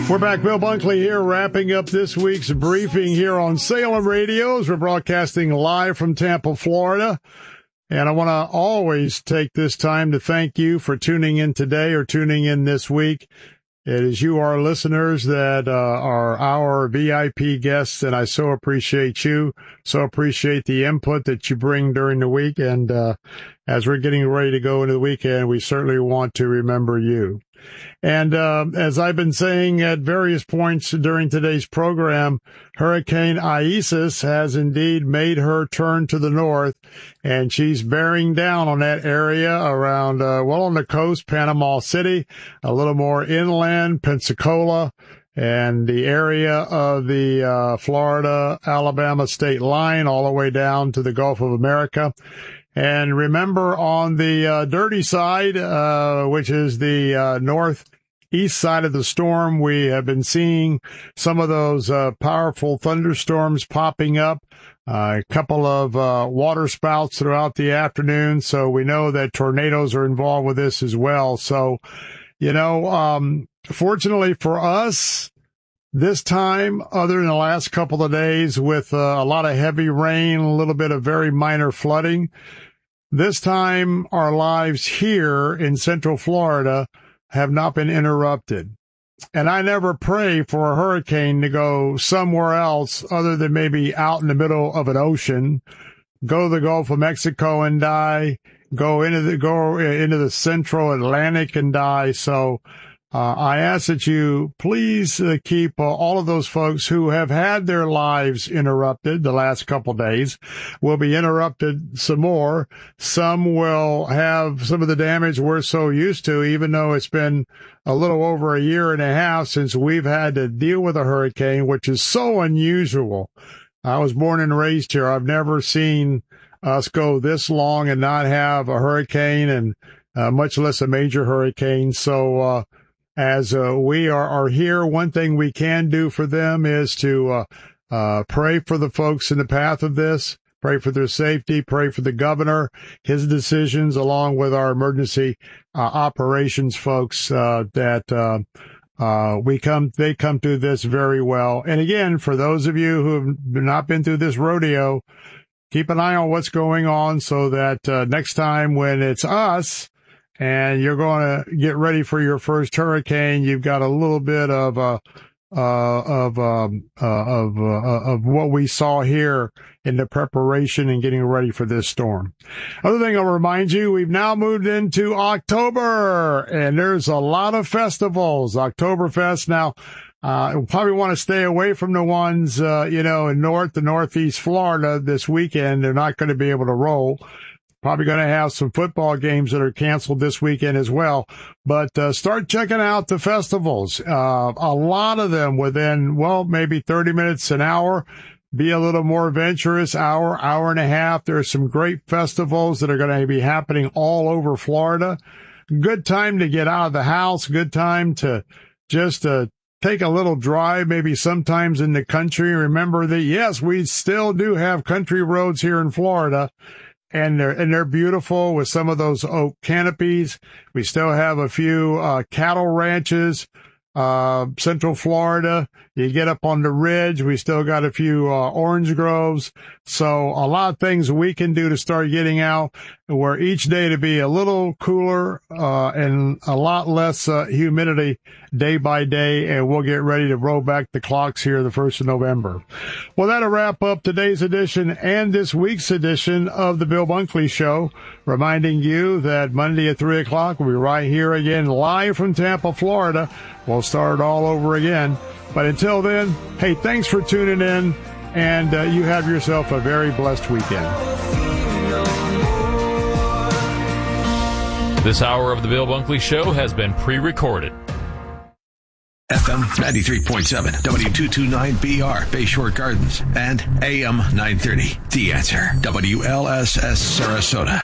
We're back. Bill Bunkley here, wrapping up this week's briefing here on Salem Radio as we're broadcasting live from Tampa, Florida. And I want to always take this time to thank you for tuning in today or tuning in this week. It is you, our listeners, that are our VIP guests, and I so appreciate you, so appreciate the input that you bring during the week. And as we're getting ready to go into the weekend, we certainly want to remember you. And as I've been saying at various points during today's program, Hurricane Isis has indeed made her turn to the north, and she's bearing down on that area around, on the coast, Panama City, a little more inland, Pensacola, and the area of the Florida-Alabama state line all the way down to the Gulf of America. And remember, on the dirty side, which is the northeast side of the storm, we have been seeing some of those powerful thunderstorms popping up, a couple of water spouts throughout the afternoon. So we know that tornadoes are involved with this as well. So, fortunately for us, this time, other than the last couple of days with a lot of heavy rain, a little bit of very minor flooding, this time our lives here in Central Florida have not been interrupted. And I never pray for a hurricane to go somewhere else other than maybe out in the middle of an ocean, go to the Gulf of Mexico and die, go into the central Atlantic and die. So I ask that you please keep all of those folks who have had their lives interrupted the last couple days, will be interrupted some more. Some will have some of the damage we're so used to, even though it's been a little over a year and a half since we've had to deal with a hurricane, which is so unusual. I was born and raised here. I've never seen us go this long and not have a hurricane, and much less a major hurricane. So, as we are here, one thing we can do for them is to pray for the folks in the path of this, pray for their safety, pray for the governor, his decisions, along with our emergency operations folks they come through this very well. And again, for those of you who have not been through this rodeo, keep an eye on what's going on so that next time when it's us, and you're going to get ready for your first hurricane, you've got a little bit of what we saw here in the preparation and getting ready for this storm. Other thing I'll remind you, we've now moved into October, and there's a lot of festivals. Oktoberfest now. We'll probably want to stay away from the ones, in the northeast Florida this weekend. They're not going to be able to roll. Probably going to have some football games that are canceled this weekend as well. But start checking out the festivals. A lot of them within, maybe 30 minutes, an hour. Be a little more adventurous, hour and a half. There's some great festivals that are going to be happening all over Florida. Good time to get out of the house. Good time to just take a little drive, maybe sometimes in the country. Remember that, yes, we still do have country roads here in Florida. And they're beautiful with some of those oak canopies. We still have a few cattle ranches, Central Florida. You get up on the ridge, we still got a few orange groves. So a lot of things we can do to start getting out, where each day to be a little cooler and a lot less humidity day by day, and we'll get ready to roll back the clocks here the 1st of November. Well, that'll wrap up today's edition and this week's edition of the Bill Bunkley Show, reminding you that Monday at 3 o'clock we'll be right here again live from Tampa, Florida. We'll start all over again. But until then, hey, thanks for tuning in, and you have yourself a very blessed weekend. This hour of the Bill Bunkley Show has been pre-recorded. FM 93.7, W229BR, Bayshore Gardens, and AM 930. The Answer, WLSS Sarasota.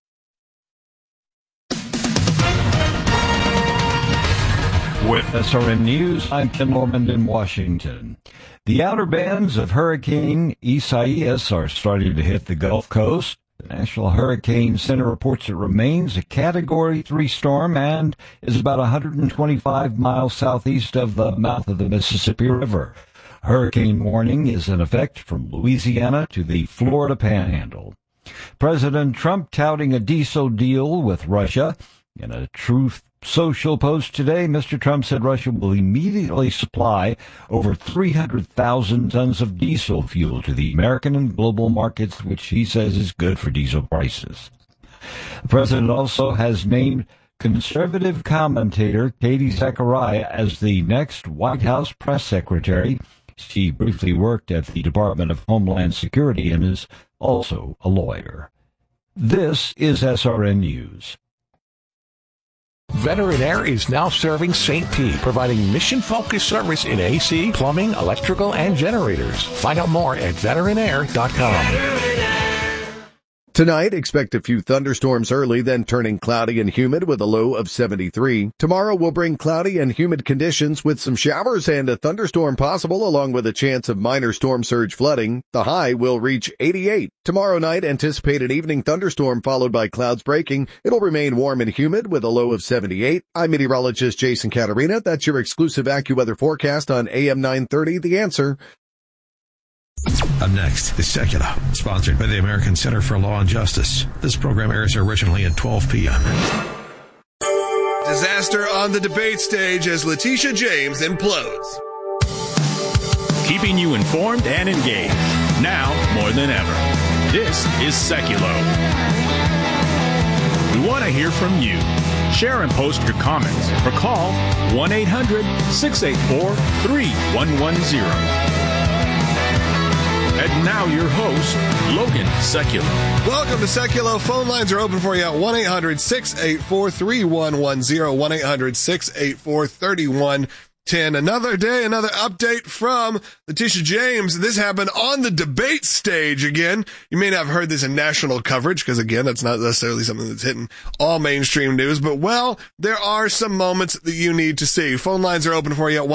With SRN News, I'm Ken Ormond in Washington. The outer bands of Hurricane Isaias are starting to hit the Gulf Coast. The National Hurricane Center reports it remains a Category 3 storm and is about 125 miles southeast of the mouth of the Mississippi River. Hurricane warning is in effect from Louisiana to the Florida Panhandle. President Trump touting a diesel deal with Russia. In a Truth Social post today, Mr. Trump said Russia will immediately supply over 300,000 tons of diesel fuel to the American and global markets, which he says is good for diesel prices. The president also has named conservative commentator Katie Zachariah as the next White House press secretary. She briefly worked at the Department of Homeland Security and is also a lawyer. This is SRN News. Veteran Air is now serving St. Pete, providing mission-focused service in AC, plumbing, electrical, and generators. Find out more at veteranair.com. Tonight, expect a few thunderstorms early, then turning cloudy and humid with a low of 73. Tomorrow will bring cloudy and humid conditions with some showers and a thunderstorm possible, along with a chance of minor storm surge flooding. The high will reach 88. Tomorrow night, anticipate an evening thunderstorm followed by clouds breaking. It'll remain warm and humid with a low of 78. I'm meteorologist Jason Caterina. That's your exclusive AccuWeather forecast on AM 930, The Answer. Up next is Secular, sponsored by the American Center for Law and Justice. This program airs originally at 12 p.m. Disaster on the debate stage as Letitia James implodes. Keeping you informed and engaged, now more than ever. This is Seculo. We want to hear from you. Share and post your comments or call 1-800-684-3110. And now your host, Logan Seculo. Welcome to Seculo. Phone lines are open for you at 1-800-684-3110, 1-800-684-3110. Another day, another update from Letitia James. This happened on the debate stage again. You may not have heard this in national coverage because, again, that's not necessarily something that's hitting all mainstream news. But, well, there are some moments that you need to see. Phone lines are open for you at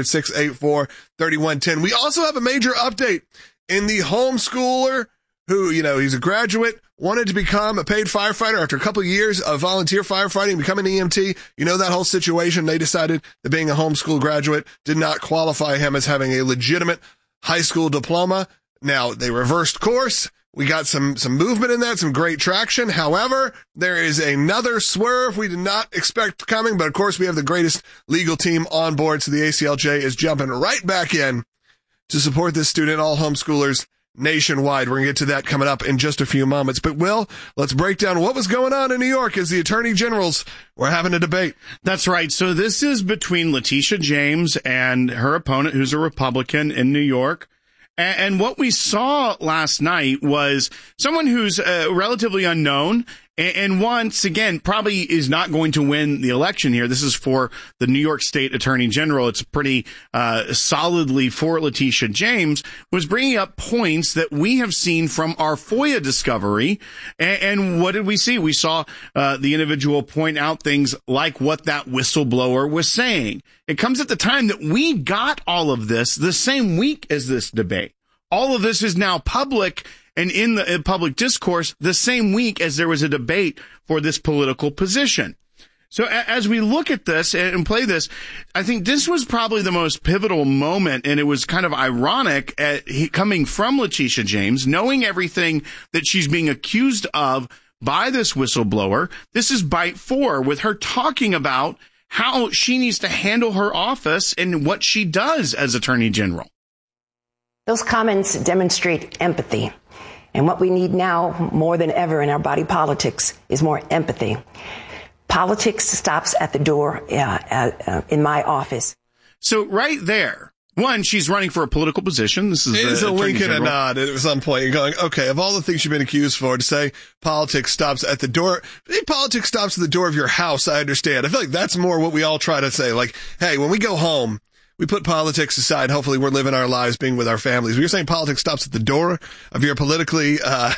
1-800-684-3110. We also have a major update in the homeschooler who, he's a graduate, wanted to become a paid firefighter after a couple of years of volunteer firefighting, become an EMT. You know that whole situation. They decided that being a homeschool graduate did not qualify him as having a legitimate high school diploma. Now, they reversed course. We got some movement in that, some great traction. However, there is another swerve we did not expect coming, but of course we have the greatest legal team on board, so the ACLJ is jumping right back in to support this student, all homeschoolers nationwide. We're going to get to that coming up in just a few moments. But, Will, let's break down what was going on in New York as the attorney generals were having a debate. That's right. So this is between Letitia James and her opponent, who's a Republican in New York. And what we saw last night was someone who's relatively unknown and once again probably is not going to win the election here. This is for the New York State Attorney General. It's pretty solidly for Letitia James, was bringing up points that we have seen from our FOIA discovery. And what did we see? We saw the individual point out things like what that whistleblower was saying. It comes at the time that we got all of this the same week as this debate. All of this is now public and in the public discourse the same week as there was a debate for this political position. So as we look at this and play this, I think this was probably the most pivotal moment, and it was kind of ironic coming from Letitia James, knowing everything that she's being accused of by this whistleblower. This is bite 4 with her talking about how she needs to handle her office and what she does as Attorney General. Those comments demonstrate empathy. And what we need now more than ever in our body politics is more empathy. Politics stops at the door in my office. So right there, one, she's running for a political position. This is a wink and a nod at some point. You're going, okay, of all the things you've been accused for, to say politics stops at the door, politics stops at the door of your house, I understand. I feel like that's more what we all try to say. Like, hey, when we go home, we put politics aside. Hopefully we're living our lives being with our families. You're saying politics stops at the door of your politically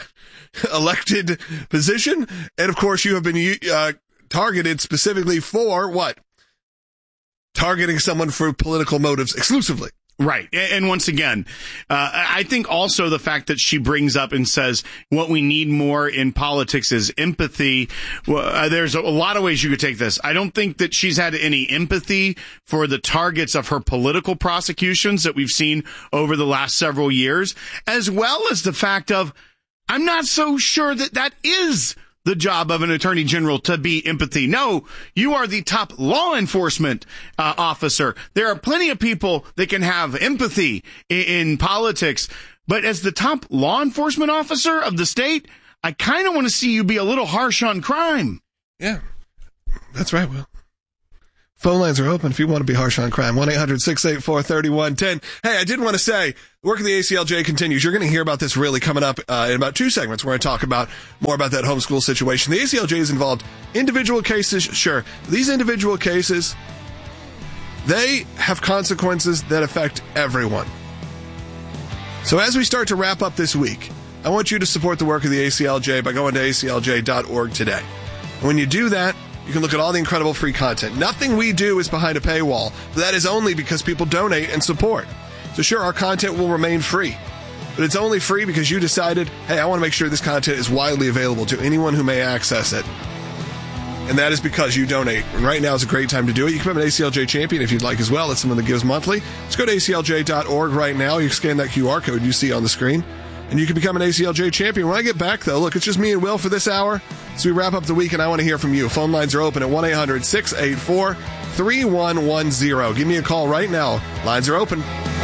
elected position. And of course you have been targeted specifically for what? Targeting someone for political motives exclusively. Right. And once again, I think also the fact that she brings up and says what we need more in politics is empathy. There's a lot of ways you could take this. I don't think that she's had any empathy for the targets of her political prosecutions that we've seen over the last several years, as well as the fact of I'm not so sure that is the job of an attorney general, to be empathy. No, you are the top law enforcement officer. There are plenty of people that can have empathy in politics, but as the top law enforcement officer of the state, I kind of want to see you be a little harsh on crime. Yeah, that's right, Will. Phone lines are open if you want to be harsh on crime. 1-800-684-3110. Hey, I did want to say, the work of the ACLJ continues. You're going to hear about this really coming up in about 2 segments. We're going to talk about more about that homeschool situation. The ACLJ is involved. Individual cases, sure. These individual cases, they have consequences that affect everyone. So as we start to wrap up this week, I want you to support the work of the ACLJ by going to aclj.org today. And when you do that, you can look at all the incredible free content. Nothing we do is behind a paywall, but that is only because people donate and support. So sure, our content will remain free, but it's only free because you decided, hey, I want to make sure this content is widely available to anyone who may access it. And that is because you donate. And right now is a great time to do it. You can become an ACLJ champion if you'd like as well. It's someone that gives monthly. Just go to aclj.org right now. You scan that QR code you see on the screen, and you can become an ACLJ champion. When I get back, though, look, it's just me and Will for this hour. So we wrap up the week, and I want to hear from you. Phone lines are open at 1-800-684-3110. Give me a call right now. Lines are open.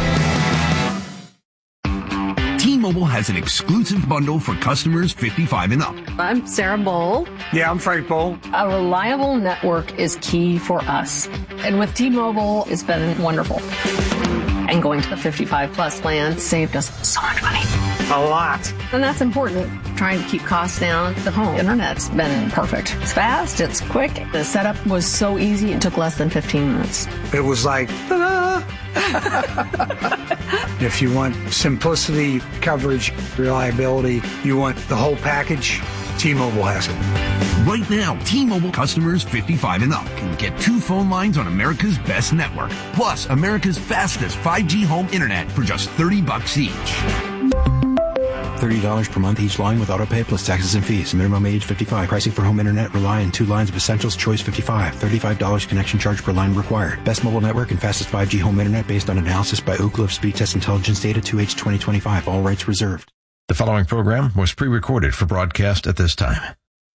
T-Mobile has an exclusive bundle for customers 55 and up. I'm Sarah Bowl. Yeah, I'm Frank Bowl. A reliable network is key for us. And with T-Mobile, it's been wonderful. And going to the 55-plus plan saved us so much money. A lot. And that's important. Trying to keep costs down. The home internet's been perfect. It's fast. It's quick. The setup was so easy. It took less than 15 minutes. It was like, ta-da! If you want simplicity, coverage, reliability, you want the whole package, T-Mobile has it. Right now, T-Mobile customers 55 and up can get 2 phone lines on America's best network, plus America's fastest 5G home internet for just $30 each. $30 per month each line with autopay plus taxes and fees. Minimum age 55. Pricing for home internet rely on 2 lines of Essentials Choice 55. $35 connection charge per line required. Best mobile network and fastest 5G home internet based on analysis by Ookla of Speed Test Intelligence data 2H 2025. All rights reserved. The following program was pre-recorded for broadcast at this time.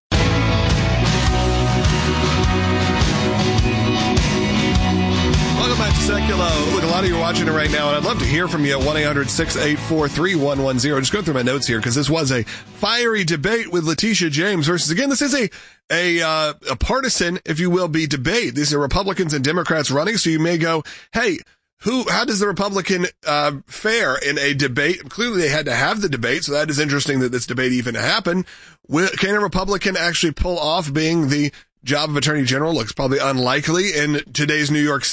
Welcome back to Secular. Look, a lot of you are watching it right now, and I'd love to hear from you at 1-800-684-3110. Just go through my notes here, because this was a fiery debate with Letitia James versus, again, this is a partisan, if you will, be debate. These are Republicans and Democrats running, so you may go, hey, how does the Republican fare in a debate? Clearly they had to have the debate, so that is interesting that this debate even happened. Can a Republican actually pull off being the job of Attorney General? Looks probably unlikely in today's New York,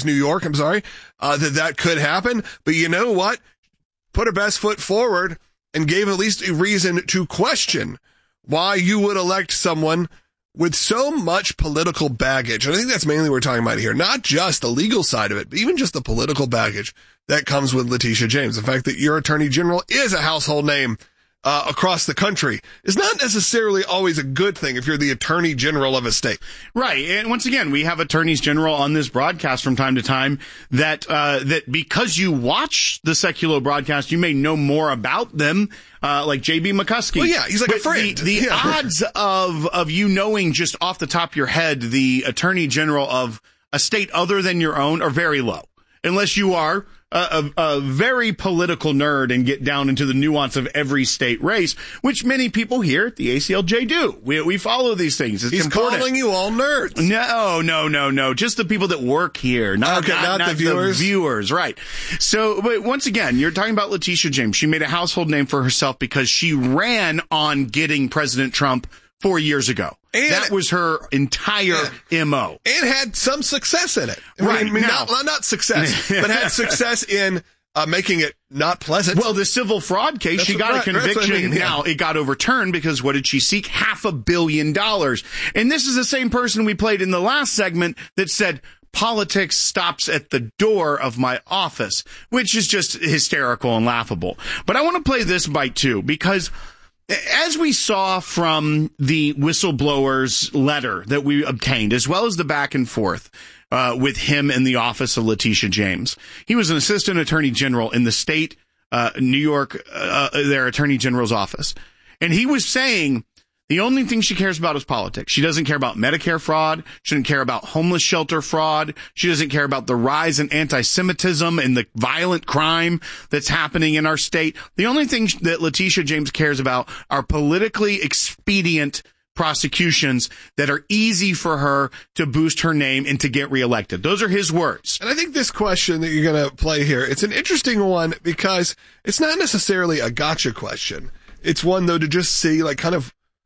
that could happen. But you know what? Put her best foot forward and gave at least a reason to question why you would elect someone with so much political baggage. And I think that's mainly what we're talking about here. Not just the legal side of it, but even just the political baggage that comes with Letitia James. The fact that your Attorney General is a household name across the country is not necessarily always a good thing if you're the Attorney General of a state. Right. And once again, we have attorneys general on this broadcast from time to time that because you watch the Secular broadcast, you may know more about them, like J.B. McCuskey. Well, yeah, he's like a friend. The odds of you knowing just off the top of your head the Attorney General of a state other than your own are very low, unless you are a very political nerd and get down into the nuance of every state race, which many people here at the ACLJ do. We follow these things. It's He's important. calling you all nerds. No. Just the people that work here, not the viewers. The viewers, right. So, but once again, you're talking about Letitia James. She made a household name for herself because she ran on getting President Trump 4 years ago. And that was her entire MO. And had some success in it. Right. I mean, not success, but had success in making it not pleasant. Well, the civil fraud case, she got a conviction. Now, it got overturned because what did she seek? $500 million. And this is the same person we played in the last segment that said, politics stops at the door of my office, which is just hysterical and laughable. But I want to play this bite too, because as we saw from the whistleblower's letter that we obtained, as well as the back and forth with him in the office of Letitia James, he was an assistant attorney general in the state, New York, their attorney general's office. And he was saying the only thing she cares about is politics. She doesn't care about Medicare fraud. She doesn't care about homeless shelter fraud. She doesn't care about the rise in anti-Semitism and the violent crime that's happening in our state. The only thing that Letitia James cares about are politically expedient prosecutions that are easy for her to boost her name and to get reelected. Those are his words. And I think this question that you're going to play here, it's an interesting one because it's not necessarily a gotcha question. It's one, though, to just see, like, kind of